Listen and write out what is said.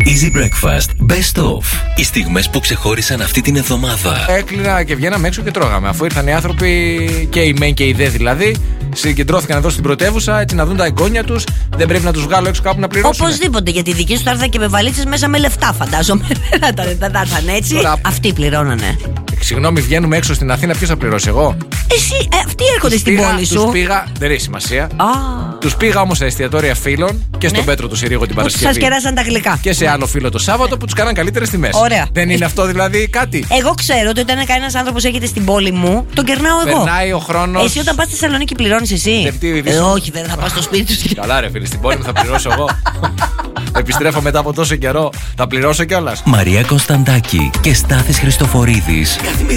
Easy Breakfast Best Of. Οι στιγμές που ξεχώρισαν αυτή την εβδομάδα. Έκλεινα και βγαίναμε έξω και τρώγαμε. Αφού ήρθαν οι άνθρωποι, και οι μεν και οι δε δηλαδή, συγκεντρώθηκαν εδώ στην πρωτεύουσα έτσι να δουν τα εγγόνια τους. Δεν πρέπει να τους βγάλω έξω κάπου να πληρώσουν? Οπωσδήποτε, γιατί οι δικοί σου θα έρθαν και με βαλίτσες μέσα με λεφτά, φαντάζομαι. Δεν θα ήταν έτσι. Αυτοί πληρώνανε. Συγγνώμη, βγαίνουμε έξω στην Αθήνα, ποιος θα πληρώσει, εγώ? Εσύ, αυτοί έρχονται στην πόλη σου. Τους πήγα, δεν έχει σημασία. Τους πήγα όμως σε εστιατόρια φίλων και στον Πέτρο του Συρίγο την Παρασκευή. Σας κεράσαν τα γλυκά. Και σε άλλο φίλο το Σάββατο που τους κάναν καλύτερες τιμές. Ωραία. Δεν είναι αυτό δηλαδή κάτι? Εγώ ξέρω ότι όταν κανένας άνθρωπος έρχεται στην πόλη μου, τον κερνάω εγώ. Περνάει ο χρόνος. Εσύ όταν πας στη Θεσσαλονίκη πληρώνεις εσύ? Όχι, δεν θα πας στο σπίτι τους. Καλά, ρε φίλε, στην πόλη μου θα πληρώσω εγώ. Επιστρέφω μετά από τόσο καιρό. Θα πληρώσω κιόλας. Μαρία Κωνσταντάκη και Στάθης Χριστοφορίδης.